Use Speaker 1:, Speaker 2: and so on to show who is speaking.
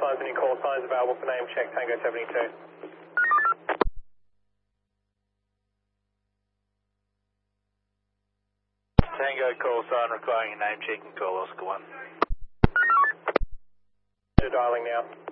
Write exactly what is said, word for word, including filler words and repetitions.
Speaker 1: signs, any call signs available for name check, Tango seventy-two.
Speaker 2: Tango call sign requiring a name check and call Oscar one.
Speaker 1: Dialing now.